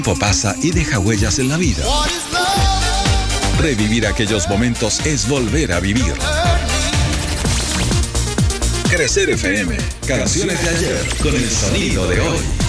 tiempo pasa y deja huellas en la vida. Revivir aquellos momentos es volver a vivir. Crecer FM, canciones de ayer con el sonido de hoy.